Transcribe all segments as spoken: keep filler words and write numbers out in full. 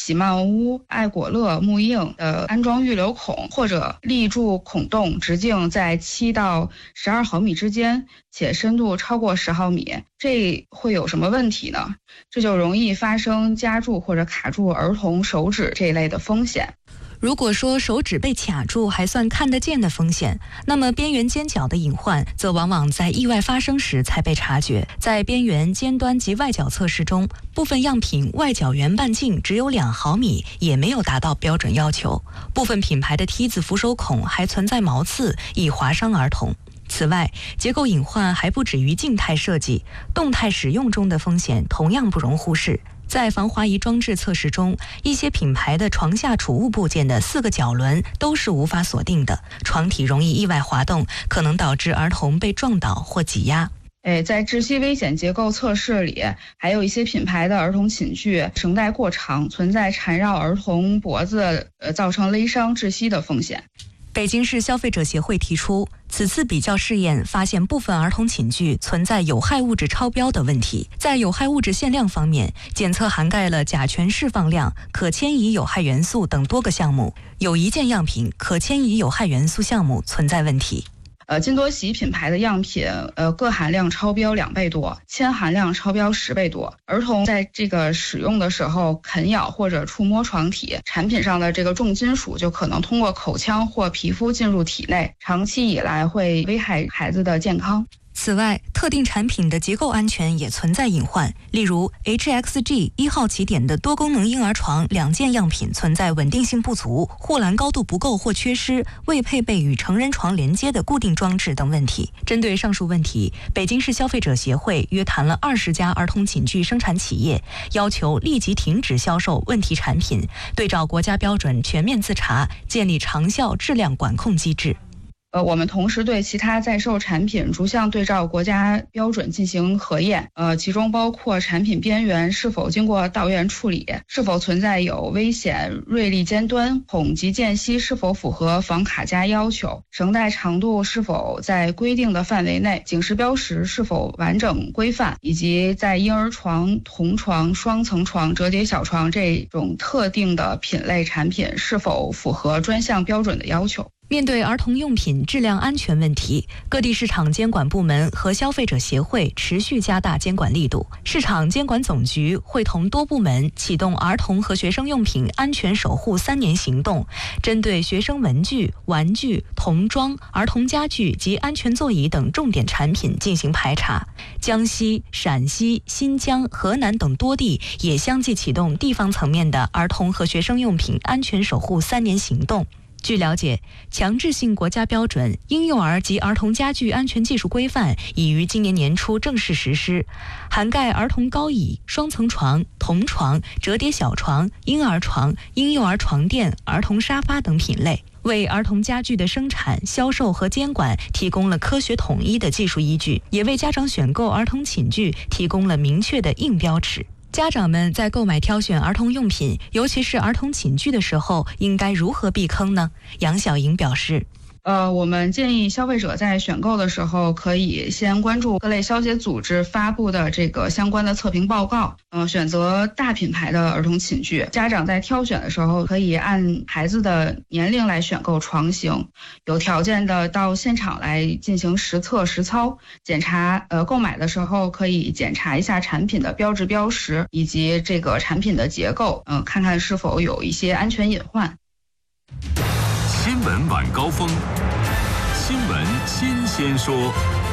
喜曼屋、爱果乐、木印的安装预留孔，或者立柱孔洞直径在七到十二毫米之间，且深度超过十毫米，这会有什么问题呢？这就容易发生夹住或者卡住儿童手指这一类的风险。 如果说手指被卡住还算看得见的风险，那么边缘尖角的隐患则往往在意外发生时才被察觉。在边缘、尖端及外角测试中，部分样品外角圆半径只有两毫米，也没有达到标准要求。部分品牌的梯子扶手孔还存在毛刺，易划伤儿童。此外，结构隐患还不止于静态设计，动态使用中的风险同样不容忽视。在防滑移装置测试中，一些品牌的床下储物部件的四个角轮都是无法锁定的，床体容易意外滑动，可能导致儿童被撞倒或挤压。 哎，在窒息危险结构测试里，还有一些品牌的儿童寝具绳带过长，存在缠绕儿童脖子，呃，造成勒伤窒息的风险。 北京市消费者协会提出，此次比较试验发现部分儿童寝具存在有害物质超标的问题。在有害物质限量方面，检测涵盖了甲醛释放量、可迁移有害元素等多个项目，有一件样品可迁移有害元素项目存在问题。 呃，金多喜品牌的样品，呃，铬含量超标两倍多，铅含量超标十倍多。儿童在这个使用的时候啃咬或者触摸床体，产品上的这个重金属就可能通过口腔或皮肤进入体内，长期以来会危害孩子的健康。 此外，特定产品的结构安全也存在隐患，例如 H X G 一号起点的多功能婴儿床两件样品存在稳定性不足、护栏高度不够或缺失、未配备与成人床连接的固定装置等问题。针对上述问题，北京市消费者协会约谈了二十家儿童寝具生产企业，要求立即停止销售问题产品，对照国家标准全面自查，建立长效质量管控机制。 呃，我们同时对其他在售产品逐项对照国家标准进行核验，呃，其中包括产品边缘是否经过导源处理，是否存在有危险锐利尖端，孔及间隙是否符合防卡夹要求，绳带长度是否在规定的范围内，警示标识是否完整规范，以及在婴儿床、童床、双层床、折叠小床这种特定的品类产品是否符合专项标准的要求。 面对儿童用品质量安全问题，各地市场监管部门和消费者协会持续加大监管力度。市场监管总局会同多部门启动儿童和学生用品安全守护三年行动，针对学生文具、玩具、童装、儿童家具及安全座椅等重点产品进行排查。江西、陕西、新疆、河南等多地也相继启动地方层面的儿童和学生用品安全守护三年行动。据了解，强制性国家标准《婴幼儿及儿童家具安全技术规范》已于今年年初正式实施，涵盖儿童高椅、双层床、童床、折叠小床、婴儿床、婴幼儿床垫、儿童沙发等品类，为儿童家具的生产、销售和监管提供了科学统一的技术依据，也为家长选购儿童寝具提供了明确的硬标尺。家长们在购买挑选儿童用品，尤其是儿童寝具的时候，应该如何避坑呢？杨晓莹表示， 呃，我们建议消费者在选购的时候，可以先关注各类消协组织发布的这个相关的测评报告，呃，选择大品牌的儿童寝具。家长在挑选的时候，可以按孩子的年龄来选购床型，有条件的到现场来进行实测实操检查。呃，购买的时候可以检查一下产品的标志标识以及这个产品的结构，嗯、呃，看看是否有一些安全隐患。 新闻晚高峰，新闻新鲜说。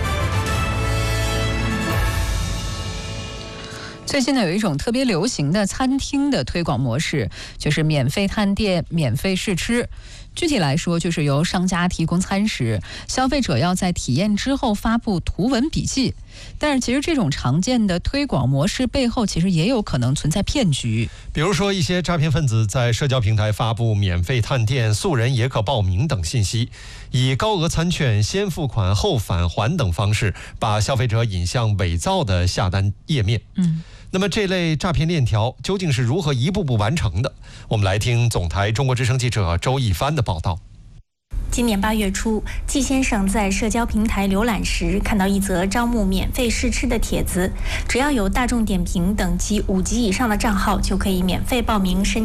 最近呢，有一种特别流行的餐厅的推广模式，就是免费探店、免费试吃。具体来说，就是由商家提供餐食，消费者要在体验之后发布图文笔记。但是其实这种常见的推广模式背后，其实也有可能存在骗局。 比如说，一些诈骗分子在社交平台发布免费探店、素人也可报名等信息，以高额餐券、先付款后返还等方式，把消费者引向伪造的下单页面。嗯。那么这类诈骗链条究竟是如何一步步完成的？我们来听总台中国之声记者周一帆的报道。 今年八月初，季先生在社交平台浏览时，看到一则招募免费试吃的帖子，只要有大众点评等级五级以上的账号，就可以免费报名申